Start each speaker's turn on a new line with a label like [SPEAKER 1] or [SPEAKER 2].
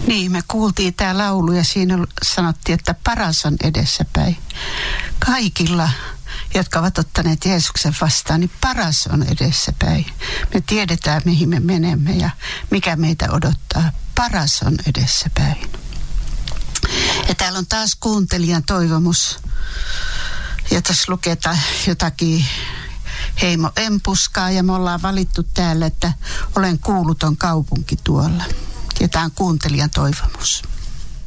[SPEAKER 1] Niin, me kuultiin tämä laulu ja siinä sanottiin, että paras on edessäpäin. Kaikilla, jotka ovat ottaneet Jeesuksen vastaan, niin paras on edessäpäin. Me tiedetään, mihin me menemme ja mikä meitä odottaa. Paras on edessäpäin. Ja täällä on taas kuuntelijan toivomus. Ja tässä luketaan jotakin heimo empuskaa ja me ollaan valittu täällä, että olen kuuluton kaupunki tuolla. Ja tämä on kuuntelijan toivomus.